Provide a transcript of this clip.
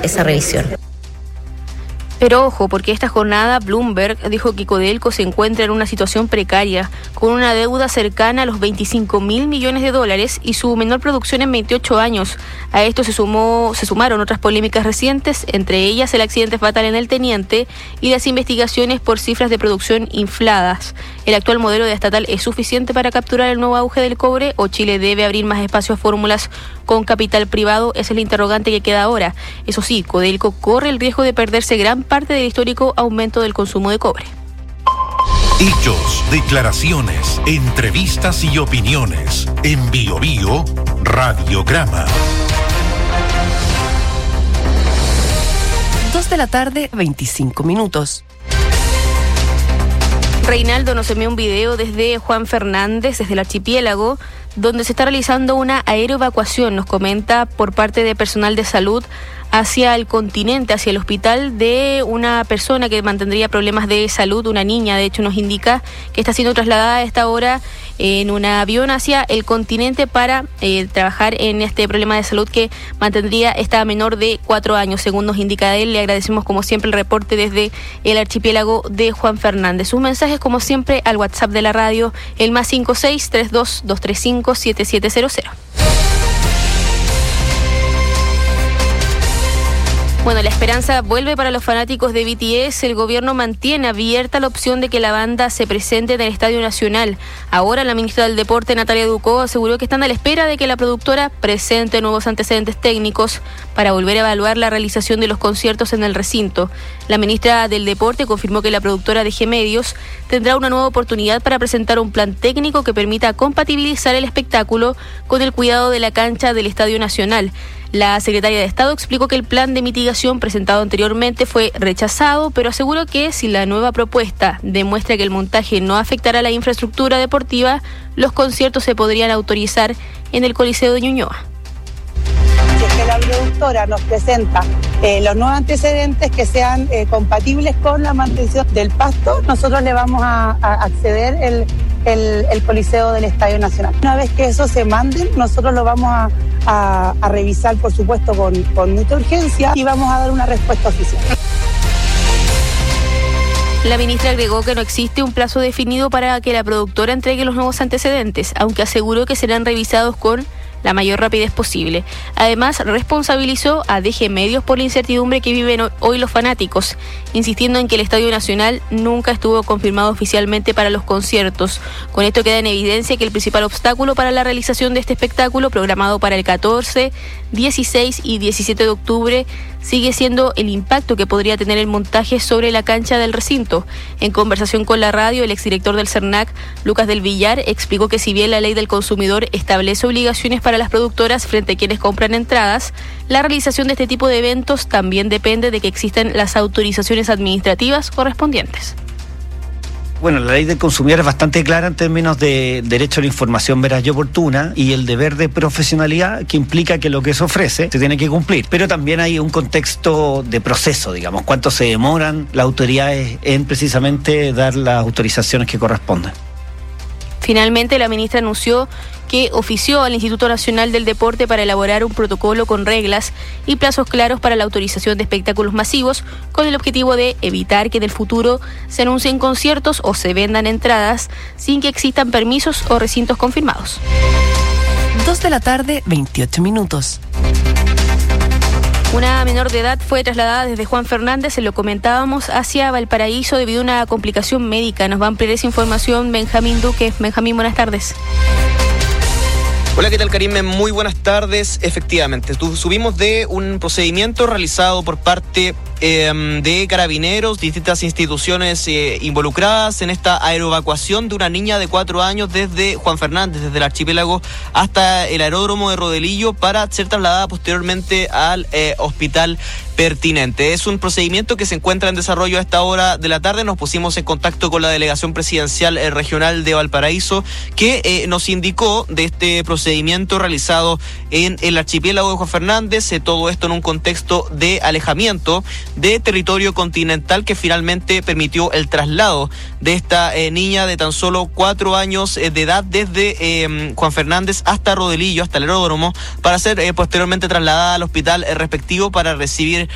esa revisión. Pero ojo, porque esta jornada Bloomberg dijo que Codelco se encuentra en una situación precaria, con una deuda cercana a los 25.000 millones de dólares y su menor producción en 28 años. A esto se sumaron otras polémicas recientes, entre ellas el accidente fatal en el Teniente y las investigaciones por cifras de producción infladas. ¿El actual modelo de estatal es suficiente para capturar el nuevo auge del cobre o Chile debe abrir más espacio a fórmulas con capital privado? Esa es la interrogante que queda ahora. Eso sí, Codelco corre el riesgo de perderse gran parte del histórico aumento del consumo de cobre. Hechos, declaraciones, entrevistas y opiniones. En Bio Bio, Radiograma. 2:25 p.m. Reinaldo nos envió un video desde Juan Fernández, desde el archipiélago, donde se está realizando una aeroevacuación, nos comenta, por parte de personal de salud hacia el continente, hacia el hospital de una persona que mantendría problemas de salud, una niña, de hecho nos indica que está siendo trasladada a esta hora en un avión hacia el continente para trabajar en este problema de salud que mantendría esta menor de 4 años, según nos indica él. Le agradecemos como siempre el reporte desde el archipiélago de Juan Fernández. Sus mensajes como siempre al WhatsApp de la radio, el +56 32 235 7700. Bueno, la esperanza vuelve para los fanáticos de BTS. El gobierno mantiene abierta la opción de que la banda se presente en el Estadio Nacional. Ahora la ministra del Deporte, Natalia Ducó, aseguró que están a la espera de que la productora presente nuevos antecedentes técnicos para volver a evaluar la realización de los conciertos en el recinto. La ministra del Deporte confirmó que la productora de G Medios tendrá una nueva oportunidad para presentar un plan técnico que permita compatibilizar el espectáculo con el cuidado de la cancha del Estadio Nacional. La secretaria de Estado explicó que el plan de mitigación presentado anteriormente fue rechazado, pero aseguró que si la nueva propuesta demuestra que el montaje no afectará la infraestructura deportiva, los conciertos se podrían autorizar en el Coliseo de Ñuñoa. Si es que la productora nos presenta los nuevos antecedentes que sean compatibles con la mantención del pasto, nosotros le vamos a acceder el Coliseo del Estadio Nacional. Una vez que eso se mande, nosotros lo vamos a revisar, por supuesto, con mucha urgencia y vamos a dar una respuesta oficial. La ministra agregó que no existe un plazo definido para que la productora entregue los nuevos antecedentes, aunque aseguró que serán revisados con la mayor rapidez posible. Además, responsabilizó a DG Medios por la incertidumbre que viven hoy los fanáticos, insistiendo en que el Estadio Nacional nunca estuvo confirmado oficialmente para los conciertos. Con esto queda en evidencia que el principal obstáculo para la realización de este espectáculo, programado para el 14, 16 y 17 de octubre, sigue siendo el impacto que podría tener el montaje sobre la cancha del recinto. En conversación con la radio, el exdirector del CERNAC, Lucas del Villar, explicó que si bien la ley del consumidor establece obligaciones para las productoras frente a quienes compran entradas, la realización de este tipo de eventos también depende de que existan las autorizaciones administrativas correspondientes. Bueno, la ley del consumidor es bastante clara en términos de derecho a la información veraz y oportuna y el deber de profesionalidad que implica que lo que se ofrece se tiene que cumplir. Pero también hay un contexto de proceso, digamos, cuánto se demoran las autoridades en precisamente dar las autorizaciones que corresponden. Finalmente, la ministra anunció que ofició al Instituto Nacional del Deporte para elaborar un protocolo con reglas y plazos claros para la autorización de espectáculos masivos, con el objetivo de evitar que en el futuro se anuncien conciertos o se vendan entradas sin que existan permisos o recintos confirmados. 2:28 p.m. Una menor de edad fue trasladada desde Juan Fernández, se lo comentábamos, hacia Valparaíso debido a una complicación médica. Nos va a ampliar esa información Benjamín Duque. Benjamín, buenas tardes. Hola, ¿qué tal, Karime? Muy buenas tardes. Efectivamente, subimos de un procedimiento realizado por parte de Carabineros, distintas instituciones involucradas en esta aeroevacuación de una niña de 4 años desde Juan Fernández, desde el archipiélago hasta el aeródromo de Rodelillo, para ser trasladada posteriormente al hospital pertinente. Es un procedimiento que se encuentra en desarrollo a esta hora de la tarde. Nos pusimos en contacto con la delegación presidencial regional de Valparaíso, que nos indicó de este procedimiento realizado en el archipiélago de Juan Fernández, todo esto en un contexto de alejamiento de territorio continental que finalmente permitió el traslado de esta niña de tan solo 4 años de edad desde Juan Fernández hasta Rodelillo, hasta el aeródromo, para ser posteriormente trasladada al hospital respectivo para recibir